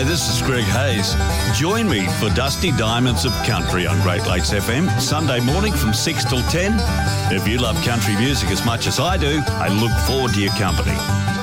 Hi, this is Greg Hayes. Join me for Dusty Diamonds of Country on Great Lakes FM, Sunday morning from 6 till 10. If you love country music as much as I do, I look forward to your company.